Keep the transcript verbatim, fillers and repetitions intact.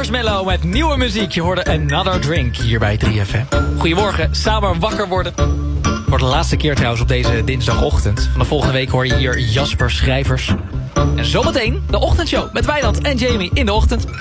Marshmello met nieuwe muziek. Je hoorde Another Drink hier bij drie F M. Goedemorgen, samen wakker worden. Voor de laatste keer trouwens op deze dinsdagochtend. Van de volgende week hoor je hier Jasper Schrijvers. En zometeen de ochtendshow met Wijnand en Jamie in de ochtend.